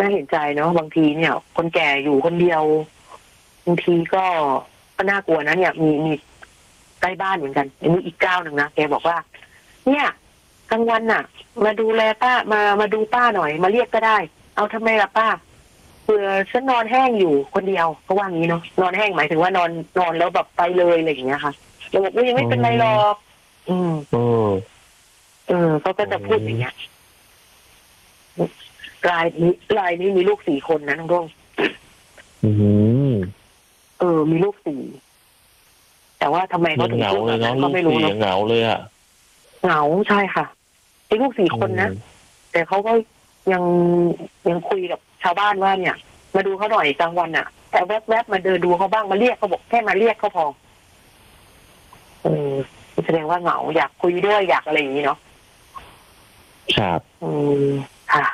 น่าเห็นใจเนาะบางทีเนี่ย คนแก่อยู่คนเดียวบางทีก็น่ากลัวนะเนี่ยมีใกล้บ้านเหมือนกันอันนี้อีกก้าวหนึ่งนะแกบอกว่า เนี่ยกลางวันน่ะ มาดูแลป้ามาดูป้าหน่อยมาเรียกก็ได้เอาทำไมล่ะป้าเผื่อฉันนอนแห้งอยู่คนเดียวเขาว่างี้เนาะนอนแห้งหมายถึงว่านอนแล้วแบบไปเลยอะไรอย่างเงี้ยค่ะเราบอกว่ายังไม่เป็นไรหรอกเขาก็จะพูดอย่างเงี้ยรายนี้มีลูก4 คนนะน้องร่งมีลูก4แต่ว่าทำไมเขาถึงพูดแบบนั้นก็ไม่รู้เนาะเหงาเลยอ่ะเหงาใช่ค่ะไอ้ลูก4 คนนะแต่เขาก็ยังคุยกับชาวบ้านว่าเนี่ยมาดูเขาหน่อยกลางวันอ่ะแต่แวบๆมาเดินดูเขาบ้างมาเรียกเขาบอกแค่มาเรียกเขาพอแสดงว่าเหงาอยากคุยด้วยอยากอะไรอย่างนี้เนาะครับค่ะ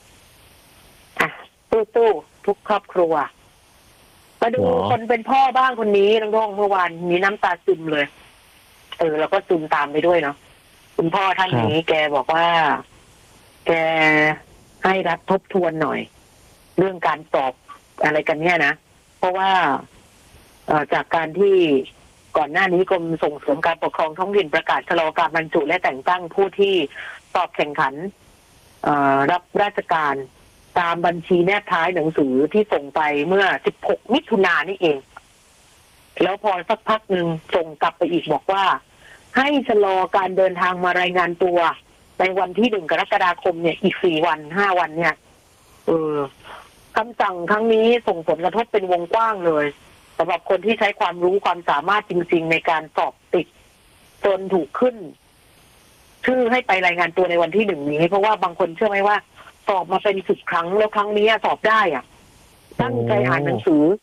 ตู้ทุกครอบครัวมาดูคนเป็นพ่อบ้างคนนี้น้องร่องเมื่อวานมีน้ำตาซึมเลยแล้วก็ซึมตามไปด้วยเนาะคุณพ่อท่านนี้แกบอกว่าแกให้รัฐทบทวนหน่อยเรื่องการสอบอะไรกันเนี่ยนะเพราะว่าจากการที่ก่อนหน้านี้กรมส่งเสริมการปกครองท้องถิ่นประกาศชะลอการบรรจุและแต่งตั้งผู้ที่สอบแข่งขันรับราชการตามบัญชีแนบท้ายหนังสือที่ส่งไปเมื่อ16 มิถุนายนนี่เองแล้วพอสักพักหนึ่งส่งกลับไปอีกบอกว่าให้ชะลอการเดินทางมารายงานตัวในวันที่1 กรกฎาคมเนี่ยอีก4 วัน5 วันเนี่ยคำสั่งครั้งนี้ส่งผลกระทบเป็นวงกว้างเลยสำหรับคนที่ใช้ความรู้ความสามารถจริงๆในการสอบติดจนถูกขึ้นชื่อให้ไปรายงานตัวในวันที่1นี้เพราะว่าบางคนเชื่อไหมว่าสอบมาเป็น10 ครั้งแล้วครั้งนี้สอบได้อ่ะตั้งใจอ่านหนังสือ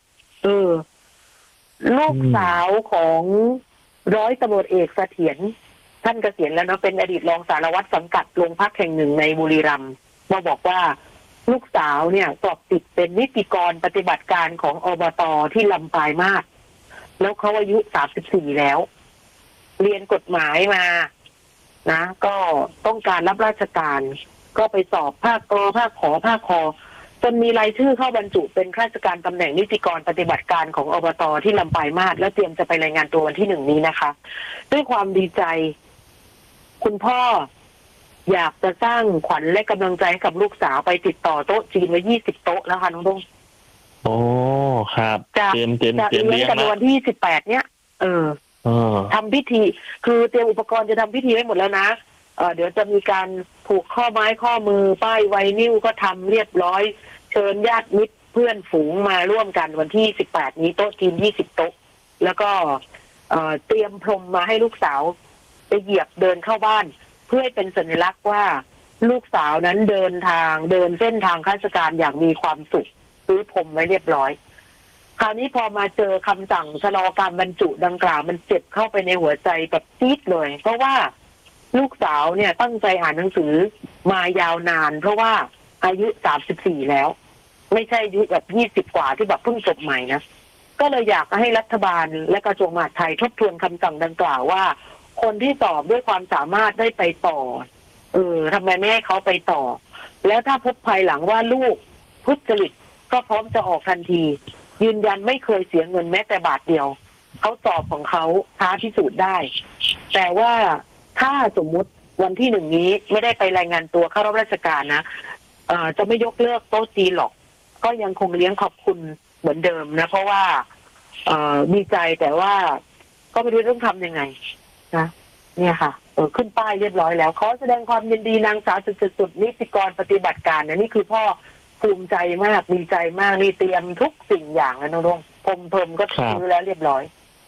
ลูกสาวของร้อยตำรวจเอกเสถียรท่านเกษียณแล้วนะเป็นอดีตรองสารวัตรสังกัดโรงพักแห่งหนึ่งในบุรีรัมย์มาบอกว่าลูกสาวเนี่ยสอบติดเป็นนิติกรปฏิบัติการของอบต.ที่ลำปางมาศแล้วเขาอายุ34แล้วเรียนกฎหมายมานะก็ต้องการรับราชการก็ไปสอบภาคก.ภาคขอภาคค.จนมีรายชื่อเข้าบรรจุเป็นข้าราชการตำแหน่งนิติกรปฏิบัติการของอบต.ที่ลำปางมาศแล้วเตรียมจะไปรายงานตัววันที่1นี้นะคะด้วยความดีใจคุณพ่ออยากจะสร้างขวัญและกำลังใจให้กับลูกสาวไปติดต่อโต๊ะจีนไว้20 โต๊ะแล้วค่ะน้องดงโอ้ครับเตรียมเลี้ยงกันวันที่18เนี่ยทำพิธีคือเตรียมอุปกรณ์จะทำพิธีไว้หมดแล้วนะเดี๋ยวจะมีการผูกข้อไม้ข้อมือป้ายไวนิลก็ทำเรียบร้อยเชิญญาติมิตรเพื่อนฝูงมาร่วมกันวันที่18นี้โต๊ะจีน20 โต๊ะแล้วก็เตรียมพรมมาให้ลูกสาวไปเหยียบเดินเข้าบ้านเพื่อให้เป็นสัญลักษณ์ว่าลูกสาวนั้นเดินเส้นทางข้าราชการอย่างมีความสุขซื้อพรมไว้เรียบร้อยคราวนี้พอมาเจอคำสั่งชะลอการบรรจุดังกล่าวมันเจ็บเข้าไปในหัวใจแบบจี๊ดเลยเพราะว่าลูกสาวเนี่ยตั้งใจอ่านหนังสือมายาวนานเพราะว่าอายุ34แล้วไม่ใช่อายุแบบ20 กว่าที่แบบเพิ่งจบใหม่นะก็เลยอยากให้รัฐบาลและกระทรวงมหาดไทยทบทวนคำสั่งดังกล่าวว่าคนที่สอบด้วยความสามารถได้ไปต่อทำไมไม่ให้เขาไปต่อแล้วถ้าพบภายหลังว่าลูกทุจริตก็พร้อมจะออกทันทียืนยันไม่เคยเสียเงินแม้แต่บาทเดียวเขาสอบของเขาท้าพิสูจน์ได้แต่ว่าถ้าสมมุติวันที่1นี้ไม่ได้ไปรายงานตัวเข้ารับราชการนะจะไม่ยกเลิกโต๊ะจีนหรอกก็ยังคงเลี้ยงขอบคุณเหมือนเดิมนะเพราะว่าดีใจแต่ว่าก็ไม่รู้ต้องทำยังไงนะเนี่ยค่ะขึ้นป้ายเรียบร้อยแล้วขอแสดงความยินดีนางสาวสุดนิติกรปฏิบัติการนะนี่คือพ่อภูมิใจมากดีใจมากนี่เตรียมทุกสิ่งอย่างแล้วน้องพรมก็ซื้อแล้วเรียบร้อย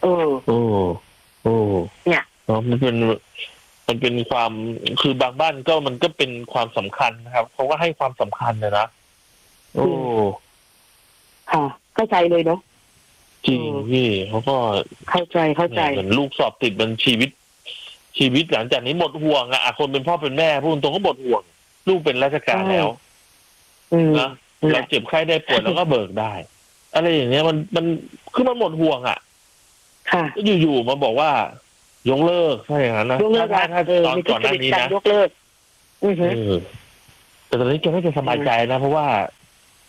เนี่ยมันเป็นความคือบางบ้านก็มันก็เป็นความสำคัญนะครับเขาก็ให้ความสำคัญเลยนะค่ะเข้าใจเลยเนาะจริงพี่เขาก็เข้าใจเหมือนลูกสอบติดมันชีวิตหลังจากนี้หมดห่วงอะคนเป็นพ่อเป็นแม่พูดตรงก็หมดห่วงลูกเป็นราชการแล้วนะเราเจ็บไข้ได้ป่วยแล้วก็เบิกได้อะไรอย่างเงี้ยมันคือมันหมดห่วงอะค่ะอยู่ๆมาบอกว่ายกเลิกถ้าอย่างนั้นนะถ้าตอนก่อนหน้านี้นะยกเลิกแต่ตอนนี้แกไม่จะสบายใจนะเพราะว่า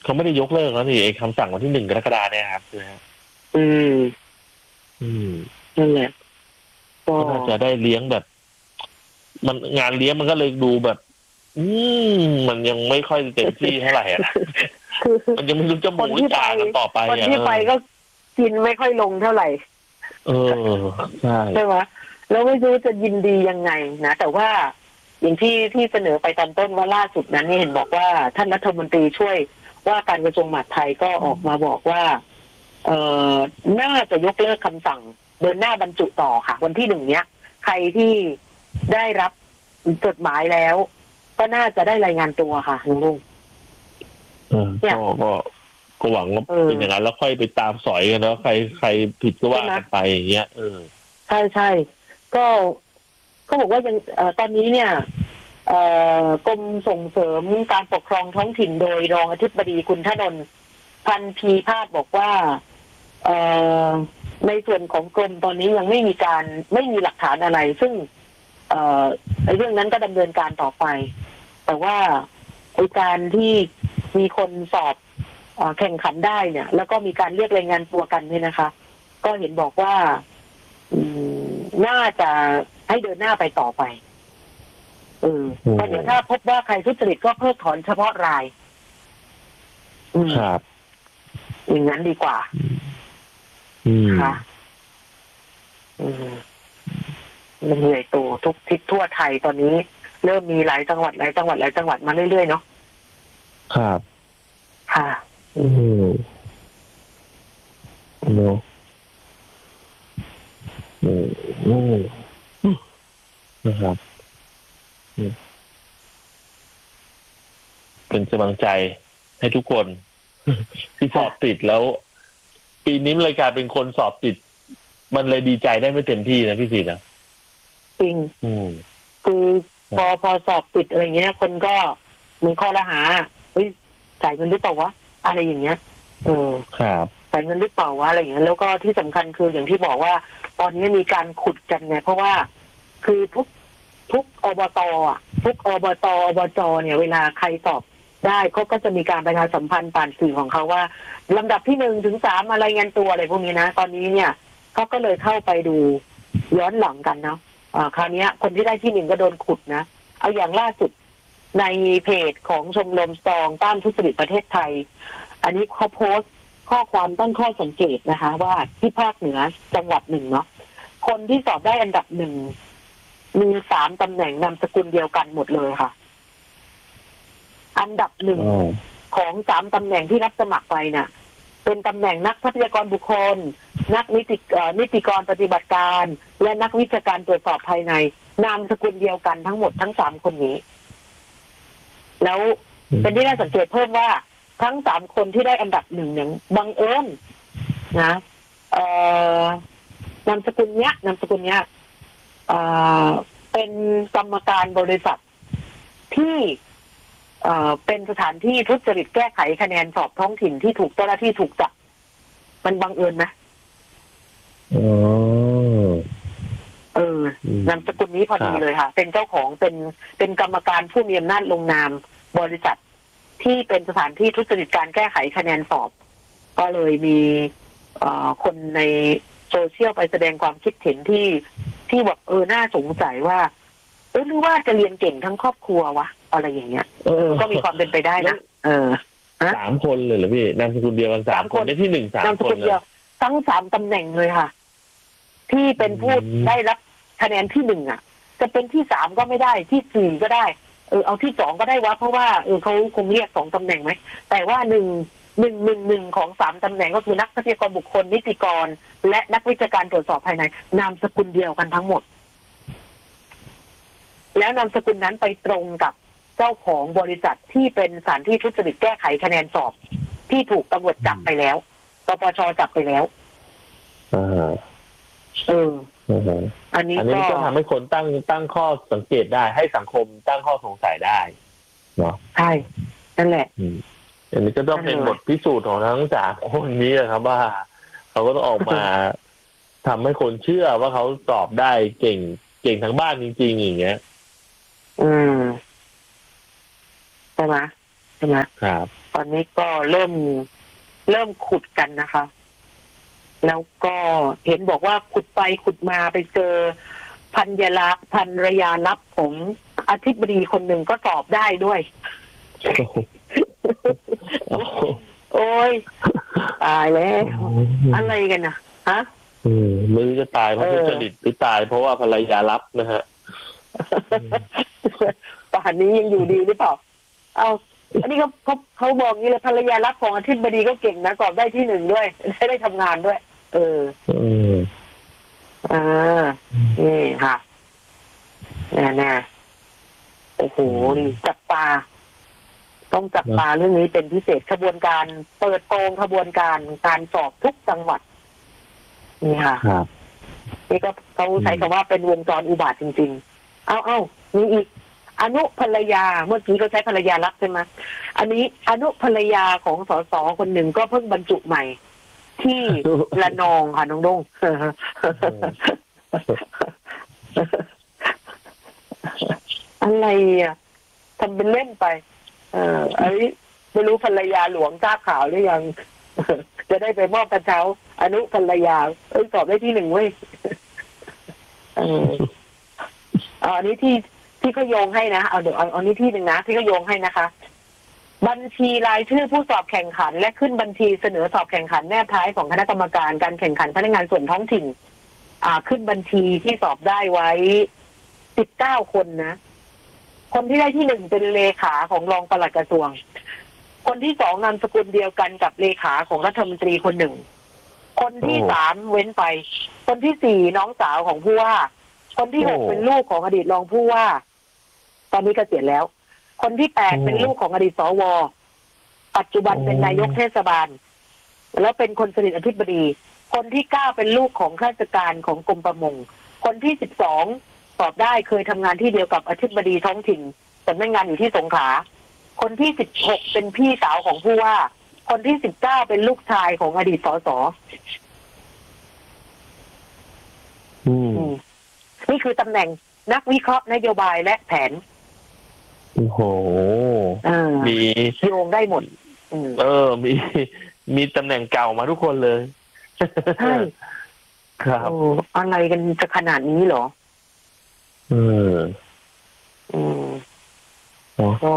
เขาไม่ได้ยกเลิกแล้วนี่ไอ้คำสั่งวันที่1 กรกฎาคมเนี่ยครับนะฮะอืมนั่นแหละก็น่าจะได้เลี้ยงแบบ มันงานเลี้ยงมันก็เลยดูแบบ มันยังไม่ค่อยเต็มที่เท่าไหร่อ่ะมันยังไม่รู้จะหมูจ่ากันต่อไปคนที่ไปก็กินไม่ค่อยลงเท่าไหร่ใช่ไหมแล้วไม่รู้จะยินดียังไงนะแต่ว่าอย่างที่เสนอไปตอนต้นว่าล่าสุดนั้นนี่เห็นบอกว่าท่านรัฐมนตรีช่วยว่าการกระทรวงมหาดไทยก็ออกมาบอกว่าน่าจะยกเลิกคำสั่งเดินหน้าบรรจุต่อค่ะวันที่1เนี้ยใครที่ได้รับจดหมายแล้วก็น่าจะได้รายงานตัวค่ะลุงก็หวังว่าเป็นอย่างนั้นแล้วค่อยไปตามสอยกันเนาะใครผิดก็ว่ากันไปอย่างเงี้ยใช่ก็บอกว่ายังตอนนี้เนี่ยกรมส่งเสริมการปกครองท้องถิ่นโดยรองอธิบดีคุณธนนท์พันธีพาสบอกว่าในส่วนของกรมตอนนี้ยังไม่มีหลักฐานอะไรซึ่งเรื่องนั้นก็ดำเนินการต่อไปแต่ว่าการที่มีคนสอบแข่งขันได้เนี่ยแล้วก็มีการเรียกรายงานตัวกันเนี่ยนะคะก็เห็นบอกว่าน่าจะให้เดินหน้าไปต่อไปก็เดี๋ยวถ้าพบว่าใครทุจริตก็เพิกถอนเฉพาะรายครับอย่างนั้นดีกว่าค่ะมันเหนื่อยตัวทุกทิศทั่วไทยตอนนี้เริ่มมีหลายจังหวัดมาเรื่อยๆเนาะครับค่ะเนาะนะครับเป็นกำลังใจให้ทุกคนที่สอบติดแล้วปีนี้รายการเป็นคนสอบติดมันเลยดีใจได้ไม่เต็มที่นะพี่ศิษย์นะจริงคือพอสอบติดอะไรเงี้ยคนก็เหมือนข้อละหาจ่ายเงินหรือเปล่าวะอะไรอย่างเงี้ยครับจ่ายเงินหรือเปล่าวะอะไรอย่างเงี้ยแล้วก็ที่สำคัญคืออย่างที่บอกว่าตอนนี้มีการขุดกันไงเพราะว่าคือทุกอบตอ่ะทุกอบจเนี่ยเวลาใครสอบได้เขาก็จะมีการประชาสัมพันธ์ผ่านสื่อของเขาว่าลำดับที่1 ถึง 3อะไรายงานตัวอะไรพวกนี้นะตอนนี้เนี่ยเขาก็เลยเข้าไปดูย้อนหลังกันเนาะคราวนี้คนที่ได้ที่1ก็โดนขุดนะเอาอย่างล่าสุดในเพจของชมรมสตรองต้านทุจริตประเทศไทยอันนี้เขาโพสต์ข้อความตั้งข้อสังเกตนะคะว่าที่ภาคเหนือจังหวัดหนึ่งเนาะคนที่สอบได้อันดับ1มี3ตำแหน่งนามสกุลเดียวกันหมดเลยค่ะอันดับ1ของ3ตำแหน่งที่รับสมัครไปน่ะเป็นตำแหน่งนักทรัพยากรบุคคลนักนิติกรปฏิบัติการและนักวิชาการตรวจสอบภายในนามสกุลเดียวกันทั้งหมดทั้ง3คนนี้แล้วเป็นที่น่าสังเกตเพิ่มว่าทั้ง3คนที่ได้อันดับ1เนี่ยบังเอิญนะนามสกุลเนี้ยเป็นกรรมการบริษัทที่เป็นสถานที่ทุจริตแก้ไขคะแนนสอบท้องถิ่นที่ถูกเจ้าหน้าที่ถูกจับมันบังเอิญนะนามสกุลนี้พอดีเลยค่ะเป็นเจ้าของเป็นกรรมการผู้มีอำนาจลงนามบริษัทที่เป็นสถานที่ทุจริตการแก้ไขคะแนนสอบก็เลยมีคนในโซเชียลไปแสดงความคิดเห็นที่แบบน่าสงสัยว่าหรือว่าจะเรียนเก่งทั้งครอบครัววะอะไรอย่างเงี้ยก็มีความเป็นไปได้นะ 3 คนเลยเหรอพี่นามสกุลเดียวกัน3 คนได้ที่1 3 นามสกุลเดียวทั้ง3ตำแหน่งเลยค่ะที่เป็นผู้ได้รับคะแนนที่1อ่ะจะเป็นที่3ก็ไม่ได้ที่4ก็ได้เอาที่2ก็ได้วะเพราะว่าเขาคงเรียก2ตำแหน่งไหมแต่ว่า1ของ3ตำแหน่งก็คือนักทรัพยากรบุคคลนิติกรและนักวิชาการตรวจสอบภายในนามสกุลเดียวกันทั้งหมดแล้วนามสกุลนั้นไปตรงกับเจ้าของบริษัทที่เป็นสถานที่ทุจริตแก้ไขคะแนนสอบที่ถูกตำรวจจับไปแล้วปปช.จับไปแล้วอันนี้ก็ทำให้คนตั้งข้อสังเกตได้ให้สังคมตั้งข้อสงสัยได้เนาะใช่นั่นแหละอันนี้ก็ต้องเป็นบทพิสูจน์ของทั้ง3 คนนี้นะครับว่าเขาก็ต้องออกมาทำให้คนเชื่อว่าเขาสอบได้เก่งทั้งบ้านจริงๆอย่างเงี้ยใช่ไหมครับตอนนี้ก็เริ่มขุดกันนะคะ แล้วก็เห็นบอกว่าขุดไปขุดมาไปเจอภรรยาลับของอธิบดีคนหนึ่งก็สอบได้ด้วย โอ้ยตายแล้วอะไรกันนะฮะไม่รู้จะตายเพราะทุจริตหรือตายเพราะว่าภรรยารับนะฮะป่านนี้ยังอยู่ดีหรือเปล่าเอาอันนี้เขาบอกงี้เลยภรรยารับของอธิบดีก็เก่งนะสอบได้ที่ 1ด้วยได้ทำงานด้วยนี่ค่ะแน่โอ้โหจับตาต้องจับตาเรื่องนี้เป็นพิเศษขบวนการเปิดโปงขบวนการสอบทุกจังหวัดนี่ค่ะนี่ก็เขาใช้คำว่าเป็นวงจรอุบาทจริงๆเอามีอีกอนุภรรยาเมื่อกี้เขาใช้ภรรยารักใช่ไหมอันนี้อนุภรรยาของสสคนหนึ่งก็เพิ่งบรรจุใหม่ที่ระนองค่ะน้องดงอะไรอ่ะทำเป็นเล่นไปอันนี้ไม่รู้ภรรยาหลวงทราบข่าวหรือยังจะได้ไปมอบกระเช้าอนุภรรยาสอบได้ที่ 1เว้ยอันนี้ที่เขาโยงให้นะเดี๋ยวเอานี้ที่ 1นะที่เขาโยงให้นะคะบัญชีรายชื่อผู้สอบแข่งขันและขึ้นบัญชีเสนอสอบแข่งขันแนบท้ายของคณะกรรมการการแข่งขันพนักงานส่วนท้องถิ่นขึ้นบัญชีที่สอบได้ไว้19 คนนะคนที่ได้ที่ 1เป็นเลขาของรองปลัดกระทรวงคนที่ 2นามสกุลเดียวกันกับเลขาของรัฐมนตรีคนหนึ่งคนที่ 3เว้นไปคนที่ 4น้องสาวของผู้ว่าคนที่ 6เป็นลูกของอดีตรองผู้ว่าตอนนี้เกษียณแล้วคนที่ 8เป็นลูกของอดีตสวปัจจุบันเป็นนายกเทศบาลแล้วเป็นคนสนิทอธิบดีคนที่ 9เป็นลูกของข้าราชการของกรมประมงคนที่ 12สอบได้เคยทำงานที่เดียวกับอธิบดีท้องถิ่นแต่ไม่งานอยู่ที่สงขลาคนที่ 16เป็นพี่สาวของผู้ว่าคนที่ 19เป็นลูกชายของอดีตสสนี่คือตำแหน่งนักวิเคราะห์นโยบายและแผนโอ้โหมีโยงได้หมดมีตำแหน่งเก่ามาทุกคนเลยใช่ครับอะไรกันจะขนาดนี้เหรอก็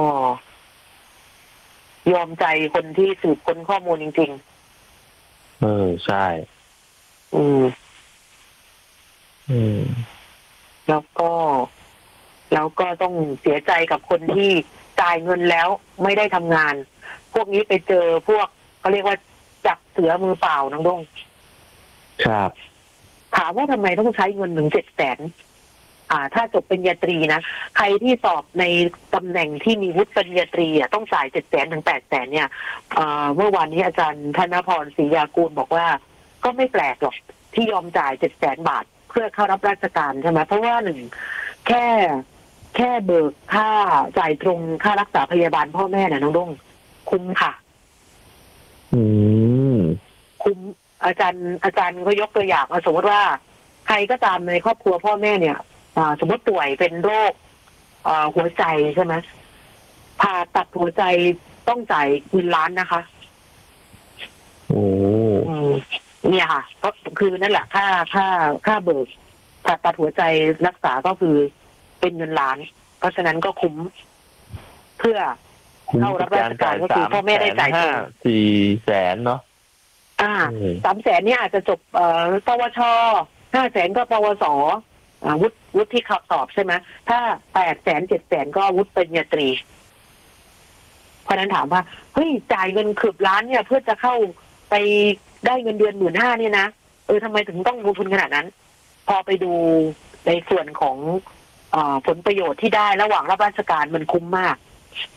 ยอมใจคนที่สืบค้นข้อมูลจริงๆใช่แล้วก็ต้องเสียใจกับคนที่จ่ายเงินแล้วไม่ได้ทำงานพวกนี้ไปเจอพวกเขาเรียกว่าจับเสือมือเปล่าน้องดงครับถามว่าทำไมต้องใช้เงินถึง700,000ถ้าจบปริญญาตรีนะใครที่สอบในตำแหน่งที่มีวุฒิปริญญาตรีต้องจ่าย700,000 ถึง 800,000เนี่ยเมื่อวานนี้อาจารย์ธนพรศรียากูลบอกว่าก็ไม่แปลกหรอกที่ยอมจ่าย700,000 บาทเพื่อเข้ารับราชการใช่ไหมเพราะว่า1แค่เบิกค่าจ่ายตรงค่ารักษาพยาบาลพ่อแม่น่ะน้องดงคุ้มค่ะคุ้มอาจารย์ก็ยกตัวอย่างสมมติว่าใครก็ตามในครอบครัวพ่อแม่เนี่ยสมมติป่วยเป็นโรคหัวใจใช่ไหมผ่าตัดหัวใจต้องจ่ายเงินล้านนะคะเนี่ยค่ะก็คือนั่นแหละค่าเบิกผ่าตัดหัวใจรักษาก็คือเป็นเงินล้านเพราะฉะนั้นก็คุ้มเพื่อเข้ารับราชการก็คือพ่อแม่ได้จ่ายตรง 400,000เนาะ 300,000เนี่ยอาจจะจบปวช500,000ก็ปวสวุฒิที่ขับสอบใช่ไหมถ้า800,000 700,000ก็วุฒิปริญญาตรีเพราะนั้นถามว่าเฮ้ยจ่ายเงินคืบล้านเนี่ยเพื่อจะเข้าไปได้เงินเดือน15,000เนี่ยนะทำไมถึงต้องลงทุนขนาดนั้นพอไปดูในส่วนของผลประโยชน์ที่ได้ระหว่างรับราชการมันคุ้มมาก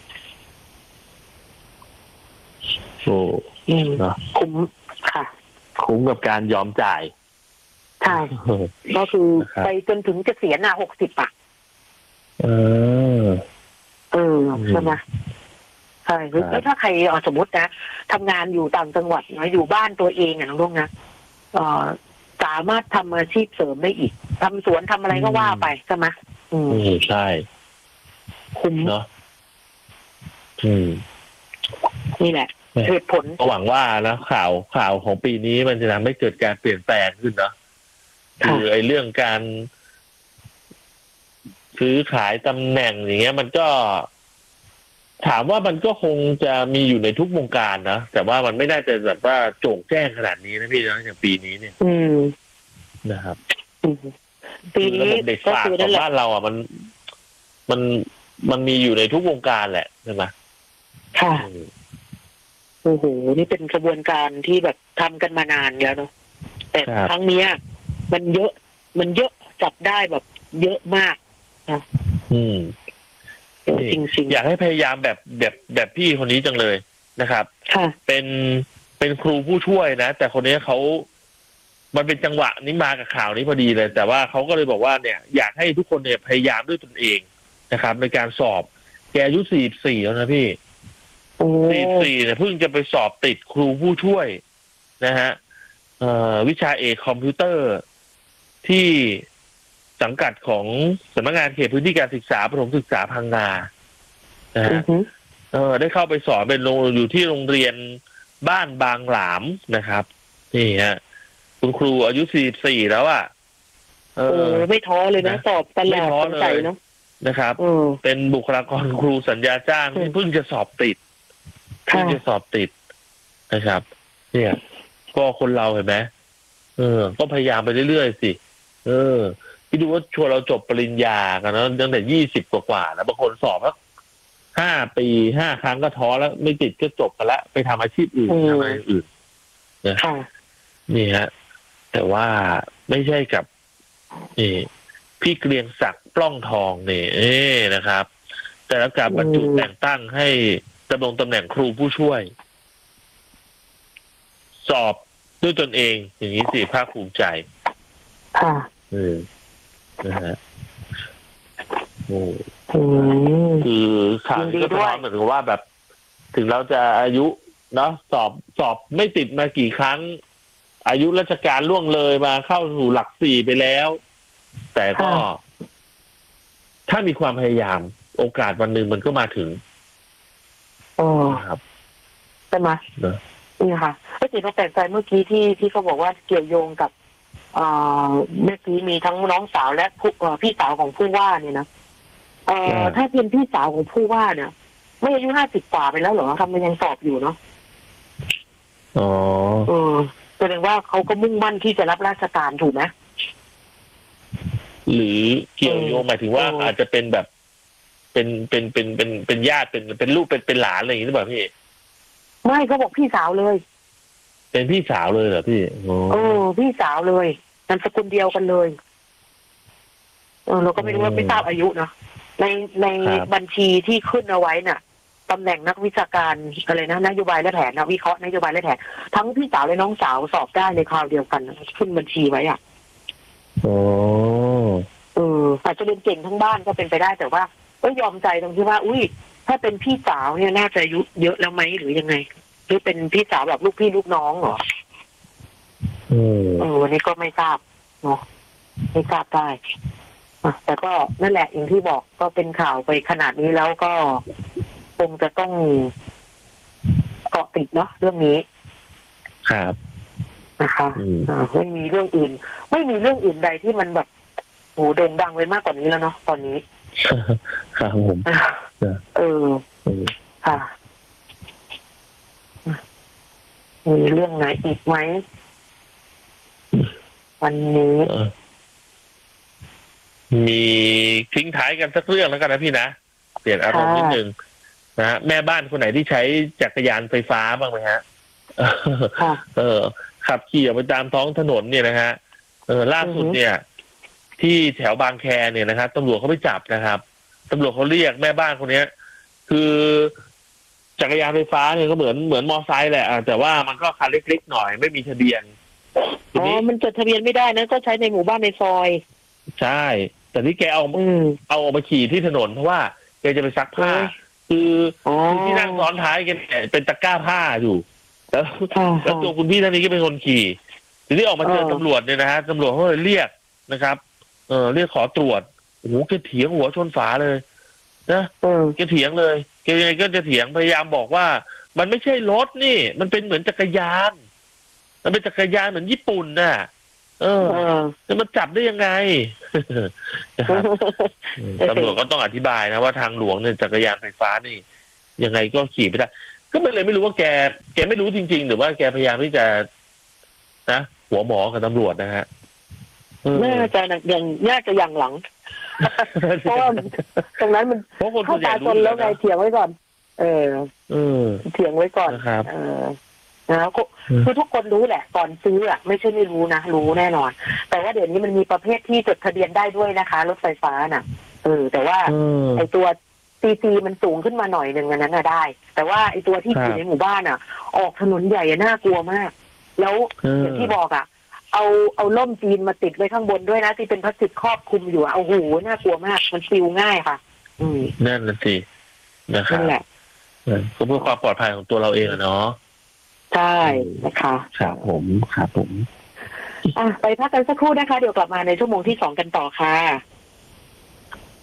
คุ้มค่ะคุ้มกับการยอมจ่ายใช่ก็คือไปจนถึงเกษียณ60ใช่ไหมใช่แล้วถ้าใครสมมตินะทำงานอยู่ต่างจังหวัดนะอยู่บ้านตัวเองน้องลุงนะสามารถทำอาชีพเสริมได้อีกทำสวนทำอะไรก็ว่าไปใช่ไหมใช่คุ้มเนาะนี่แหละเหตุผลหวังว่านะข่าวของปีนี้มันจะทำให้เกิดการเปลี่ยนแปลงขึ้นเนาะคือไอ้เรื่องการซื้อขายตำแหน่งอย่างเงี้ยมันก็ถามว่ามันก็คงจะมีอยู่ในทุกวงการนะแต่ว่ามันไม่ได้จะแบบว่าโจ่งแจ้งขนาดนี้นะพี่นะอย่างปีนี้เนี่ยนะครับปีนี้เด็กฝากของบ้านเราอ่ะมันมีอยู่ในทุกวงการแหละใช่ไหมค่ะโอ้โหนี่เป็นกระบวนการที่แบบทำกันมานานแล้วเนาะแต่ครั้งนี้มันเยอะจับได้แบบเยอะมากนะจริงๆอยากให้พยายามแบบพี่คนนี้จังเลยนะครับเป็นครูผู้ช่วยนะแต่คนนี้มันเป็นจังหวะนี้มากับข่าวนี้พอดีเลยแต่ว่าเขาก็เลยบอกว่าเนี่ยอยากให้ทุกคนเนี่ยพยายามด้วยตนเองนะครับในการสอบแกอายุ44แล้วนะพี่44เนี่ยเพิ่งจะไปสอบติดครูผู้ช่วยนะฮะวิชาเอกคอมพิวเตอร์ที่สังกัดของสำนักงานเขตพื้นที่การศึกษาประถมศึกษาพังงานะฮะได้เข้าไปสอนอยู่ที่โรงเรียนบ้านบางหลามนะครับนี่ฮะคุณครูอายุ44แล้วอ่ะไม่ท้อเลยนะสอบตลอดสงสัยเนาะนะครับเป็นบุคลากรครูสัญญาจ้างที่เพิ่งจะสอบติดนะครับเนี่ยก็คนเราเห็นไหมก็พยายามไปเรื่อยๆสิพี่ดูว่าชวนเราจบปริญญากันนะตั้งแต่20 กว่าแล้วบางคนสอบแล้ว5 ปี 5 ครั้งก็ท้อแล้วไม่ติดก็จบกันแล้วไปทำอาชีพอื่นทำอะไรอื่นนะนี่ฮะแต่ว่าไม่ใช่กับนี่พี่เกรียงศักดิ์ปล้องทองนี่นะครับแต่ละการบรรจุแต่งตั้งให้ดำรงตำแหน่งครูผู้ช่วยสอบด้วยตนเองอย่างนี้สิภาคภูมิใจนะฮะคือข่าวก็สะท้อนเหมือนกับว่าแบบถึงเราจะอายุเนาะสอบไม่ติดมากี่ครั้งอายุราชการล่วงเลยมาเข้าสู่หลัก4ไปแล้วแต่ก็ถ้ามีความพยายามโอกาสวันหนึ่งมันก็มาถึงครับใช่ไหมนี่ค่ะก็จิตเราแปลกใจเมื่อกี้ที่เขาบอกว่าเกี่ยวโยงกับเมื่อกี้มีทั้งน้องสาวและพี่สาวของผู้ว่าเนี่ยนะถ้าเป็นพี่สาวของผู้ว่าเนี่ยไม่อายุ50 กว่าไปแล้วเหรอทำไมยังสอบอยู่เนาะแสดงว่าเขาก็มุ่งมั่นที่จะรับราชการถูกไหมหรือเกี่ยวโยงหมายถึงว่าอาจจะเป็นแบบเป็นญาติเป็นลูกเป็นหลานอะไรอย่างนี้หรือเปล่าพี่ไม่เขาบอกพี่สาวเลยเป็นพี่สาวเลยเหรอพี่พี่สาวเลยนามสกุลเดียวกันเลยเราก็ไม่รู้ว่าไม่ทราบอายุเนาะในบัญชีที่ขึ้นเอาไว้น่ะตำแหน่งนักวิชาการอะไรนะนโยบายและแผนนะวิเคราะห์นโยบายและแผนทั้งพี่สาวและน้องสาวสอบได้ในคราวเดียวกันขึ้นบัญชีไว้อ่ะอาจจะเรียนเก่งทั้งบ้านก็เป็นไปได้แต่ว่าก็ยอมใจตรงที่ว่าอุ้ยถ้าเป็นพี่สาวเนี่ยน่าจะอายุเยอะแล้วไหมหรือยังไงหรือเป็นพี่สาวแบบลูกพี่ลูกน้องเหรอวันนี้ก็ไม่ทราบเนาะไม่ทราบได้แต่ก็นั่นแหละอย่างที่บอกก็เป็นข่าวไปขนาดนี้แล้วก็คงจะต้องเกาะติดเนาะเรื่องนี้ครับนะคะไม่มีเรื่องอื่นไม่มีเรื่องอื่นใดที่มันแบบโหโด่งดังไปมากกว่านี้แล้วเนาะตอนนี้ครับผมค่ะมีเรื่องไหนอีกไหมวันนี้มีทิ้งท้ายกันสักเรื่องแล้วกันนะพี่นะเปลี่ยนอารมณ์นิดนึงนะแม่บ้านคนไหนที่ใช้จักรยานไฟฟ้าบ้างไหมฮะขับขี่ออกไปตามท้องถนนเนี่ยนะฮะล่าสุดเนี่ยที่แถวบางแคเนี่ยนะครับตำรวจเขาไปจับนะครับตำรวจเขาเรียกแม่บ้านคนนี้คือจักรยานไฟฟ้าเนี่ยก็เหมือนมอไซค์แหละแต่ว่ามันก็คันเล็กๆหน่อยไม่มีทะเบียนมันจดทะเบียนไม่ได้นะก็ใช้ในหมู่บ้านในซอยใช่แต่ที่แกเอาออกมาขี่ที่ถนนเพราะว่าแกจะไปซักผ้าคือที่นั่งซ้อนท้ายแกเป็นตะกร้าผ้าอยู่แล้วตัวคุณพี่ท่านนี้ก็เป็นคนขี่ทีนี้ออกมาเจอตำรวจเนี่ยนะฮะตำรวจเขาเลยเรียกนะครับเรียกขอตรวจโอ้โหแกเถียงหัวชนฝาเลยนะแกเถียงเลยแกยังไงก็จะเถียงพยายามบอกว่ามันไม่ใช่รถนี่ มันเป็นเหมือนจักรยาน มันเป็นจักรยานเหมือนญี่ปุ่นน่ะจะมาจับได้ยังไงนะครับตำรวจก็ต้องอธิบายนะว่าทางหลวงเนี่ยจักรยานไฟฟ้านี่ยังไงก็ขี่ไม่ได้ก็เลยไม่รู้ว่าแกไม่รู้จริงๆหรือว่าแกพยายามที่จะนะหัวหมอกับตำรวจนะฮะน่าจะอย่างหลังเพราะว่าตรงนั้นมันเข้าตาจนแล้วไงเถียงไว้ก่อนเถียงไว้ก่อนนะครับนะคือทุกคนรู้แหละก่อนซื้อไม่ใช่ไม่รู้นะรู้แน่นอนแต่ว่าเดี๋ยวนี้มันมีประเภทที่จดทะเบียนได้ด้วยนะคะรถไฟฟ้าน่ะแต่ว่าไอตัวซีมันสูงขึ้นมาหน่อยหนึ่งอันนั้นน่ะได้แต่ว่าไอตัวที่อยู่ในหมู่บ้านอ่ะออกถนนใหญ่น่ากลัวมากแล้วอย่างที่บอกอ่ะเอาล่มจีนมาติดไว้ข้างบนด้วยนะที่เป็นพลาสติกครอบคลุมอยู่โอ้โหน่ากลัวมากมันปิวง่ายค่ะนั่นน่ะสินะครับนั่นแหละก็เพื่อความปลอดภัยของตัวเราเองอะเนาะใช่นะคะครับผมไปพักกันสักครู่นะคะเดี๋ยวกลับมาในชั่วโมงที่2กันต่อค่ะ